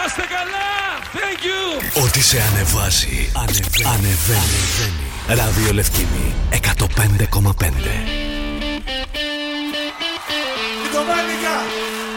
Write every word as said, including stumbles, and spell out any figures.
Να είστε καλά. Thank you. Ό,τι σε ανεβάζει, ανεβαίνει. Ανεβαίνει. Ανεβαίνει. Ράδιο Λευκήμη εκατό πέντε κόμμα πέντε.